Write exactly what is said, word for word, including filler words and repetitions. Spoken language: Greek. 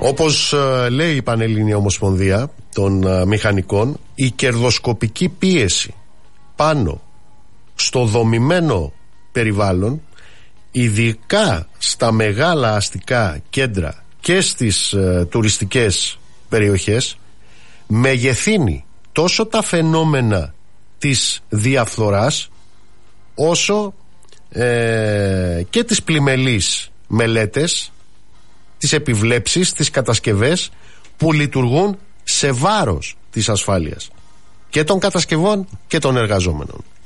Όπως ε, λέει η Πανελλήνια Ομοσπονδία των ε, Μηχανικών, η κερδοσκοπική πίεση πάνω στο δομημένο περιβάλλον, ειδικά στα μεγάλα αστικά κέντρα και στις ε, τουριστικές περιοχές, μεγεθύνει τόσο τα φαινόμενα της διαφθοράς όσο ε, και τις πλημελείς μελέτες, τις επιβλέψεις, τις κατασκευές που λειτουργούν σε βάρος της ασφάλειας και των κατασκευών και των εργαζόμενων.